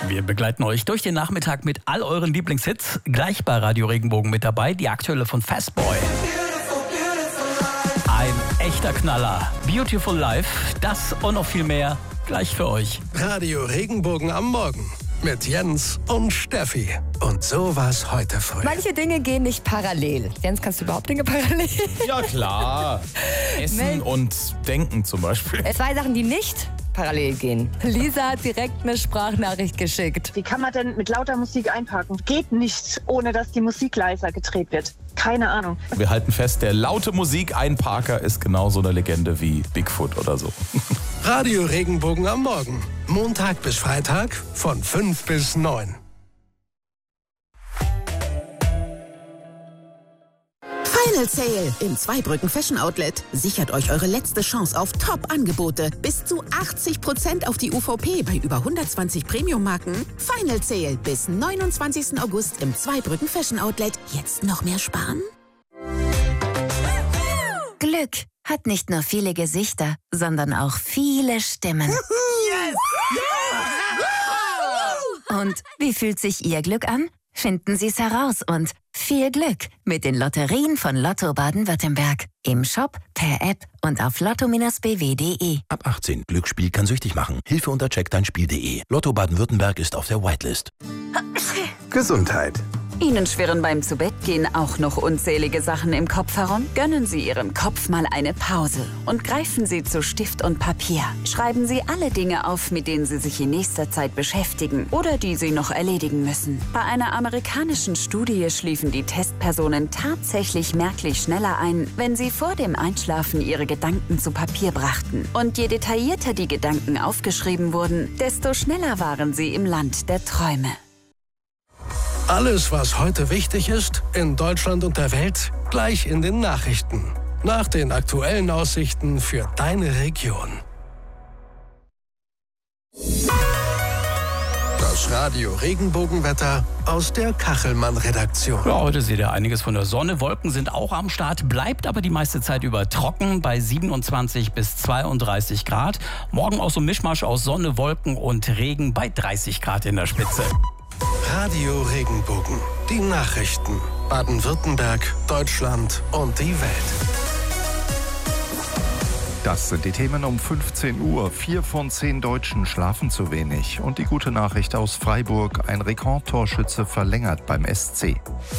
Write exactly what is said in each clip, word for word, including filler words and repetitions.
Wir begleiten euch durch den Nachmittag mit all euren Lieblingshits. Gleich bei Radio Regenbogen mit dabei die aktuelle von Fastboy. Ein echter Knaller. Beautiful Life, das und noch viel mehr gleich für euch. Radio Regenbogen am Morgen mit Jens und Steffi. Und so war's heute früh. Manche Dinge gehen nicht parallel. Jens, kannst du überhaupt Dinge parallel? Ja, klar. Essen Mel- und Denken zum Beispiel. Zwei Sachen, die nicht parallel gehen. Lisa hat direkt eine Sprachnachricht geschickt. Wie kann man denn mit lauter Musik einparken? Geht nicht, ohne dass die Musik leiser gedreht wird. Keine Ahnung. Wir halten fest, der laute Musik-Einparker ist genauso eine Legende wie Bigfoot oder so. Radio Regenbogen am Morgen. Montag bis Freitag von fünf bis neun. Final Sale im Zweibrücken Fashion Outlet. Sichert euch eure letzte Chance auf Top-Angebote. Bis zu achtzig Prozent auf die U V P bei über hundertzwanzig Premium-Marken. Final Sale bis neunundzwanzigsten August im Zweibrücken Fashion Outlet. Jetzt noch mehr sparen? Glück hat nicht nur viele Gesichter, sondern auch viele Stimmen. Yes! Und wie fühlt sich Ihr Glück an? Finden Sie es heraus und viel Glück mit den Lotterien von Lotto Baden-Württemberg. Im Shop, per App und auf lotto Bindestrich b w punkt de. Ab achtzehn. Glücksspiel kann süchtig machen. Hilfe unter check dein Spiel punkt de. Lotto Baden-Württemberg ist auf der Whitelist. Gesundheit. Ihnen schwirren beim Zubettgehen auch noch unzählige Sachen im Kopf herum? Gönnen Sie Ihrem Kopf mal eine Pause und greifen Sie zu Stift und Papier. Schreiben Sie alle Dinge auf, mit denen Sie sich in nächster Zeit beschäftigen oder die Sie noch erledigen müssen. Bei einer amerikanischen Studie schliefen die Testpersonen tatsächlich merklich schneller ein, wenn sie vor dem Einschlafen ihre Gedanken zu Papier brachten. Und je detaillierter die Gedanken aufgeschrieben wurden, desto schneller waren sie im Land der Träume. Alles, was heute wichtig ist, in Deutschland und der Welt, gleich in den Nachrichten. Nach den aktuellen Aussichten für deine Region. Das Radio Regenbogenwetter aus der Kachelmann-Redaktion. Ja, heute seht ihr einiges von der Sonne. Wolken sind auch am Start, bleibt aber die meiste Zeit über trocken bei siebenundzwanzig bis zweiunddreißig Grad. Morgen auch so ein Mischmasch aus Sonne, Wolken und Regen bei dreißig Grad in der Spitze. Radio Regenbogen. Die Nachrichten. Baden-Württemberg, Deutschland und die Welt. Das sind die Themen um fünfzehn Uhr. Vier von zehn Deutschen schlafen zu wenig. Und die gute Nachricht aus Freiburg. Ein Rekordtorschütze verlängert beim S C.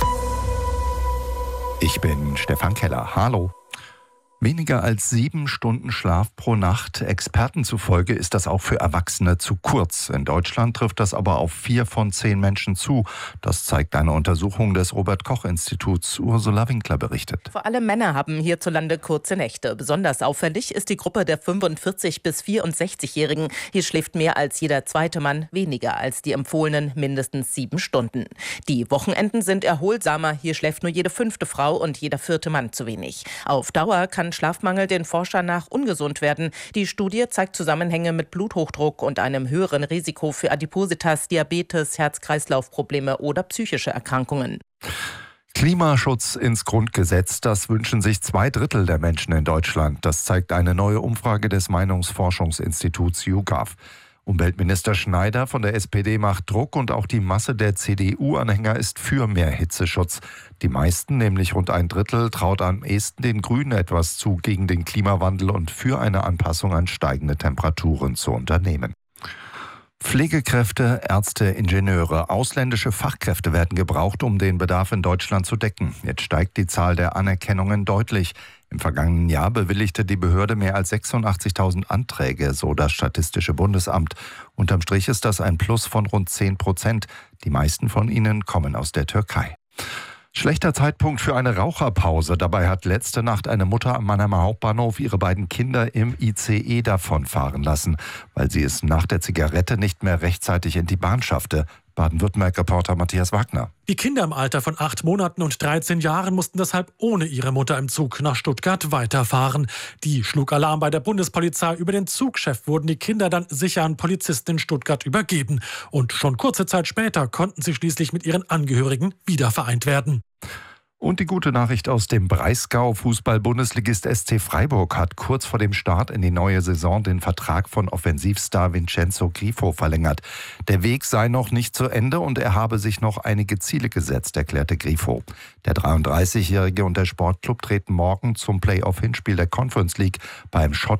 Ich bin Stefan Keller. Hallo. Weniger als sieben Stunden Schlaf pro Nacht. Experten zufolge ist das auch für Erwachsene zu kurz. In Deutschland trifft das aber auf vier von zehn Menschen zu. Das zeigt eine Untersuchung des Robert-Koch-Instituts. Ursula Winkler berichtet. Vor allem Männer haben hierzulande kurze Nächte. Besonders auffällig ist die Gruppe der fünfundvierzig- bis vierundsechzigjährigen. Hier schläft mehr als jeder zweite Mann weniger als die empfohlenen mindestens sieben Stunden. Die Wochenenden sind erholsamer. Hier schläft nur jede fünfte Frau und jeder vierte Mann zu wenig. Auf Dauer kann Schlafmangel den Forschern nach ungesund werden. Die Studie zeigt Zusammenhänge mit Bluthochdruck und einem höheren Risiko für Adipositas, Diabetes, Herz-Kreislauf-Probleme oder psychische Erkrankungen. Klimaschutz ins Grundgesetz, das wünschen sich zwei Drittel der Menschen in Deutschland. Das zeigt eine neue Umfrage des Meinungsforschungsinstituts YouGov. Umweltminister Schneider von der S P D macht Druck und auch die Masse der C D U-Anhänger ist für mehr Hitzeschutz. Die meisten, nämlich rund ein Drittel, traut am ehesten den Grünen etwas zu, gegen den Klimawandel und für eine Anpassung an steigende Temperaturen zu unternehmen. Pflegekräfte, Ärzte, Ingenieure, ausländische Fachkräfte werden gebraucht, um den Bedarf in Deutschland zu decken. Jetzt steigt die Zahl der Anerkennungen deutlich. Im vergangenen Jahr bewilligte die Behörde mehr als sechsundachtzigtausend Anträge, so das Statistische Bundesamt. Unterm Strich ist das ein Plus von rund zehn Prozent. Die meisten von ihnen kommen aus der Türkei. Schlechter Zeitpunkt für eine Raucherpause. Dabei hat letzte Nacht eine Mutter am Mannheimer Hauptbahnhof ihre beiden Kinder im I C E davonfahren lassen, weil sie es nach der Zigarette nicht mehr rechtzeitig in die Bahn schaffte. Baden-Württemberg-Reporter Matthias Wagner. Die Kinder im Alter von acht Monaten und dreizehn Jahren mussten deshalb ohne ihre Mutter im Zug nach Stuttgart weiterfahren. Die schlug Alarm bei der Bundespolizei. Über den Zugchef wurden die Kinder dann sicher an Polizisten in Stuttgart übergeben. Und schon kurze Zeit später konnten sie schließlich mit ihren Angehörigen wiedervereint werden. Und die gute Nachricht aus dem Breisgau. Fußball-Bundesligist S C Freiburg hat kurz vor dem Start in die neue Saison den Vertrag von Offensivstar Vincenzo Grifo verlängert. Der Weg sei noch nicht zu Ende und er habe sich noch einige Ziele gesetzt, erklärte Grifo. Der dreiunddreißigjährige und der Sportclub treten morgen zum Playoff-Hinspiel der Conference League beim Schott